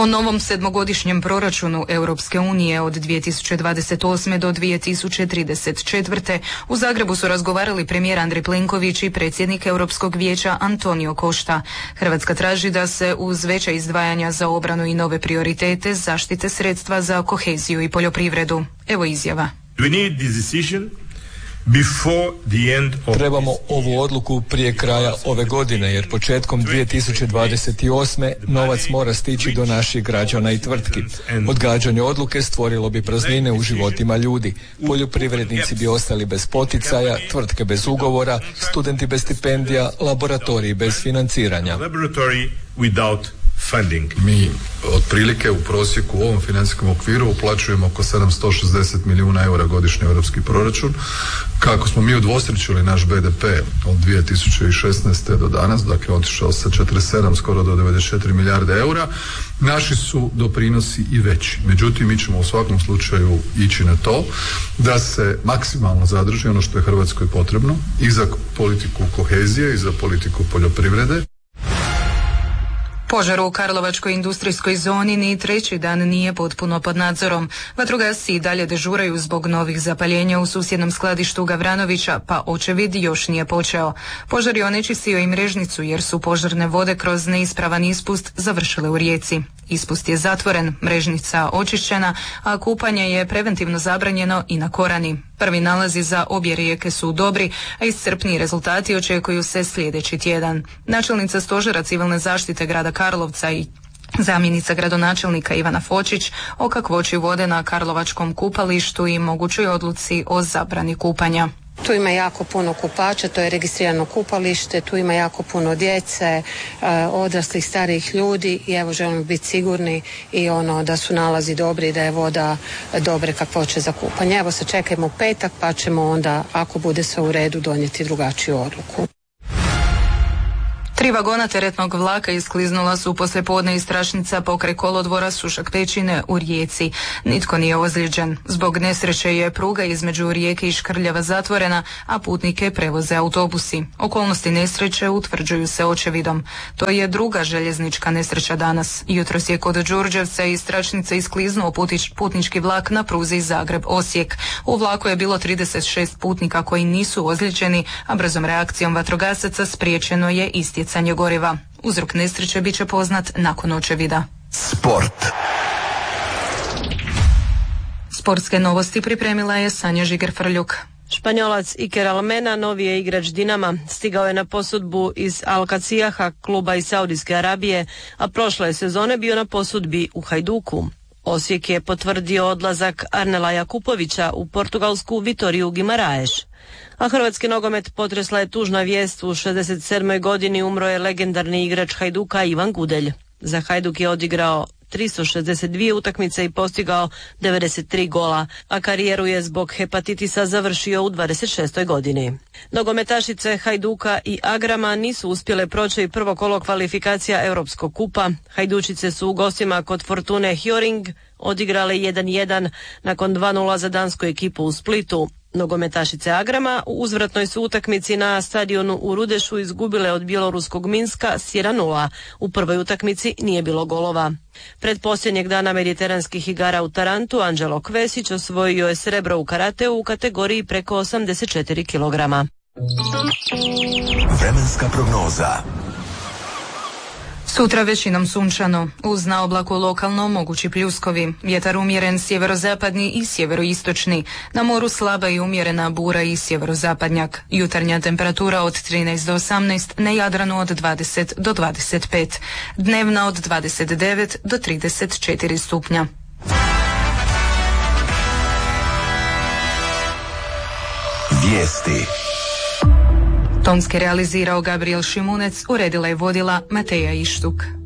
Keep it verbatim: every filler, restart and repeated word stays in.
O novom sedmogodišnjem proračunu Europske unije od dvije tisuće dvadeset osme do dvije tisuće trideset četvrte u Zagrebu su razgovarali premijer Andrej Plenković i predsjednik Europskog vijeća Antonio Costa. Hrvatska traži da se uz veća izdvajanja za obranu i nove prioritete zaštite sredstva za koheziju i poljoprivredu. Evo izjava. We need this decision Trebamo ovu odluku prije kraja ove godine, jer početkom dvije tisuće dvadeset osme novac mora stići do naših građana i tvrtki. Odgađanje odluke stvorilo bi praznine u životima ljudi. Poljoprivrednici bi ostali bez poticaja, tvrtke bez ugovora, studenti bez stipendija, laboratoriji bez financiranja. Funding. Mi otprilike u prosjeku u ovom financijskom okviru uplaćujemo oko sedamsto šezdeset milijuna eura godišnji europski proračun. Kako smo mi udvostručili naš B D P od dvije tisuće šesnaeste do danas, dakle otišao sa četrdeset sedam skoro do devedeset četiri milijarde eura, naši su doprinosi i veći. Međutim, mi ćemo u svakom slučaju ići na to da se maksimalno zadrži ono što je Hrvatskoj potrebno i za politiku kohezije i za politiku poljoprivrede. Požar u Karlovačkoj industrijskoj zoni ni treći dan nije potpuno pod nadzorom. Vatrogasci i dalje dežuraju zbog novih zapaljenja u susjednom skladištu Gavranovića, pa očevid još nije počeo. Požar je onečistio i Mrežnicu jer su požarne vode kroz neispravan ispust završile u rijeci. Ispust je zatvoren, Mrežnica očišćena, a kupanje je preventivno zabranjeno i na Korani. Prvi nalazi za obje rijeke su dobri, a iscrpniji rezultati očekuju se sljedeći tjedan. Načelnica stožera civilne zaštite grada Karlovca i zamjenica gradonačelnika Ivana Fočić o kakvoći vode na Karlovačkom kupalištu i mogućoj odluci o zabrani kupanja. Tu ima jako puno kupača, to je registrirano kupalište, tu ima jako puno djece, odraslih, starijih ljudi i evo želimo biti sigurni i ono da su nalazi dobri i da je voda dobre kakvoće za kupanje. Evo se čekajmo u petak pa ćemo onda, ako bude sve u redu, donijeti drugačiju odluku. Tri vagona teretnog vlaka iskliznula su poslijepodne iz tračnica pokraj kolodvora Sušak Pećine u Rijeci. Nitko nije ozlijeđen. Zbog nesreće je pruga između Rijeke i Škrljeva zatvorena, a putnike prevoze autobusi. Okolnosti nesreće utvrđuju se očevidom. To je druga željeznička nesreća danas. Jutros je kod Đurđevca iz tračnice iskliznuo putič, putnički vlak na pruzi Zagreb-Osijek. U vlaku je bilo trideset šest putnika koji nisu ozlijeđeni, a brzom reakcijom vatrogasaca spriječeno je istjecanje goriva. Uzrok nesreće bit će poznat nakon očevida. Sport. Sportske novosti pripremila je Sanja Žiger-Frljuk. Španjolac Iker Almena, novi je igrač Dinama, stigao je na posudbu iz Al-Kasijaha, kluba iz Saudijske Arabije, a prošle sezone bio na posudbi u Hajduku. Osijek je potvrdio odlazak Arnela Jakupovića u portugalsku Vitoriju Guimaraes. A hrvatski nogomet potresla je tužna vijest, u šezdeset sedmoj godini umro je legendarni igrač Hajduka Ivan Gudelj. Za Hajduk je odigrao tristo šezdeset dvije utakmice i postigao devedeset tri gola, a karijeru je zbog hepatitisa završio u dvadeset šestoj godini. Nogometašice Hajduka i Agrama nisu uspjele proći prvo kolo kvalifikacija Europskog kupa. Hajdučice su u gostima kod Fortune Hjoring odigrale jedan jedan nakon dva nula za dansku ekipu u Splitu. Nogometašice Agrama u uzvratnoj su utakmici na stadionu u Rudešu izgubile od bjeloruskog Minska s jedan nula. U prvoj utakmici nije bilo golova. Pred posljednjeg dana mediteranskih igara u Tarantu Anđelo Kvesić osvojio je srebro u karateu u kategoriji preko osamdeset četiri kilograma. Vremenska prognoza. Sutra većinom sunčano, uz na oblaku lokalno mogući pljuskovi, vjetar umjeren sjeverozapadni i sjeveroistočni, na moru slaba i umjerena bura i sjeverozapadnjak, jutarnja temperatura od trinaest do osamnaest, na Jadranu od dvadeset do dvadeset pet, dnevna od dvadeset devet do trideset četiri stupnja. Vijesti. Tonski realizirao Gabriel Šimunec, uredila i vodila Mateja Ištuk.